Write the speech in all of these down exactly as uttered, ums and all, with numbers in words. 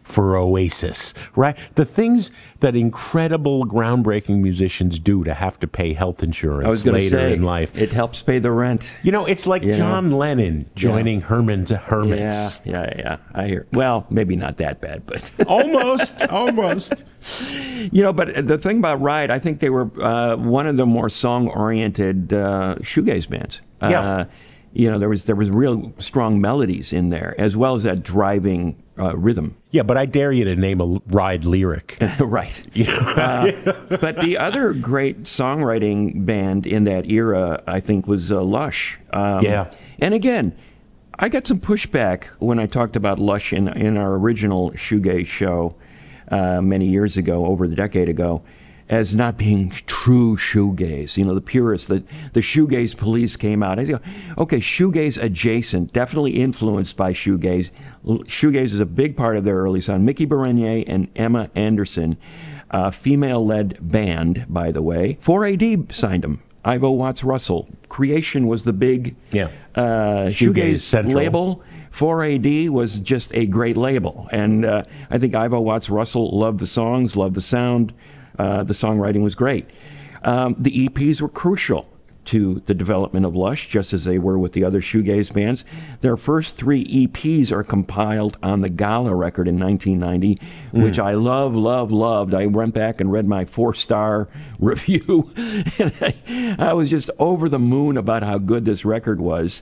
for Oasis, right? The things that incredible, groundbreaking musicians do to have to pay health insurance I was gonna later say, in life. It helps pay the rent. You know, it's like You John know? Lennon joining Yeah. Herman's Hermits. Yeah, yeah, yeah. I hear. Well, maybe not that bad, but Almost, almost. you know. But the thing about Ride, I think they were uh, one of the more song-oriented uh, shoegaze bands. Yeah. Uh, you know, there was there was real strong melodies in there, as well as that driving uh, rhythm. Yeah, but I dare you to name a Ride lyric. Right. uh, but the other great songwriting band in that era, I think, was uh, Lush. Um, Yeah. And again, I got some pushback when I talked about Lush in in our original shoegaze show uh, many years ago, over a decade ago, as not being true shoegaze. You know, the purists, the, the shoegaze police came out. I go, okay, shoegaze adjacent, definitely influenced by shoegaze. Shoegaze is a big part of their early sound. Mickey Berenier and Emma Anderson, a female-led band, by the way. four A D signed them. Ivo Watts Russell. Creation was the big Yeah. uh, Shoegaze shoegaze Central. label. four A D was just a great label. And uh, I think Ivo Watts Russell loved the songs, loved the sound. Uh, the songwriting was great. Um, the E Ps were crucial to the development of Lush, just as they were with the other shoegaze bands. Their first three E Ps are compiled on the Gala record in nineteen ninety, mm. which I love, love, loved. I went back and read my four-star review, and I, I was just over the moon about how good this record was.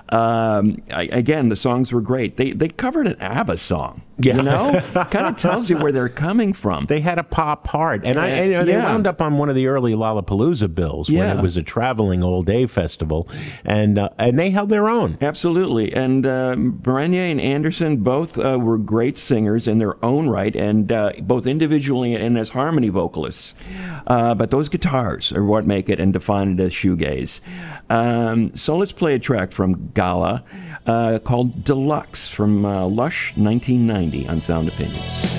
Um, I, again, the songs were great. They they covered an ABBA song. Yeah. You know, kind of tells you where they're coming from. They had a pop heart, and I, and, you know, they Yeah. wound up on one of the early Lollapalooza bills when Yeah. it was a traveling all-day festival, and uh, and they held their own. Absolutely. And uh, Berenier and Anderson both uh, were great singers in their own right, and uh, both individually and as harmony vocalists. Uh, but those guitars are what make it and define it as shoegaze. Um, so let's play a track from Gala uh, called Deluxe from uh, Lush nineteen ninety on Sound Opinions.